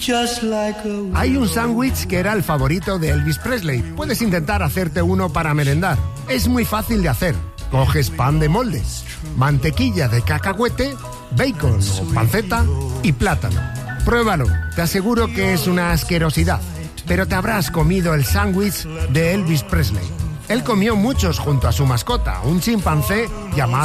Hay un sándwich que era el favorito de Elvis Presley. Puedes intentar hacerte uno para merendar. Es muy fácil de hacer. Coges pan de molde, mantequilla de cacahuete, bacon o panceta y plátano. Pruébalo, te aseguro que es una asquerosidad, pero te habrás comido el sándwich de Elvis Presley. Él comió muchos junto a su mascota, un chimpancé llamado